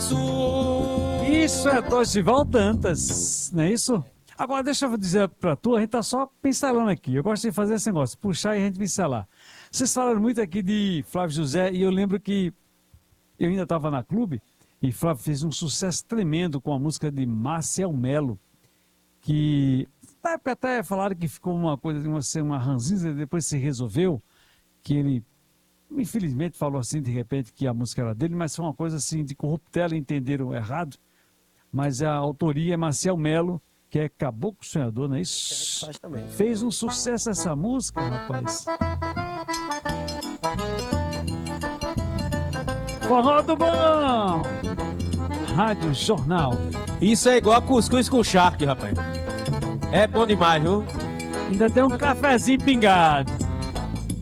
azul. Isso é Dorival Dantas, não é isso? Agora deixa eu dizer pra tu, a gente tá só pincelando aqui. Eu gosto de fazer esse negócio, puxar e a gente pincelar. Vocês falaram muito aqui de Flávio José e eu lembro que eu ainda estava na clube e Flávio fez um sucesso tremendo com a música de Marcel Melo, que até falaram que ficou uma coisa, uma ranzinza, depois se resolveu, que ele, infelizmente, falou assim de repente que a música era dele, mas foi uma coisa assim de corruptela, entenderam errado, mas a autoria é Marcel Melo, que é Caboclo Sonhador, não é isso? Faz também. Fez um sucesso essa música, rapaz. Forró do Bom! Rádio Jornal. Isso é igual a cuscuz com charque, rapaz. É bom demais, viu? Ainda tem um cafezinho pingado.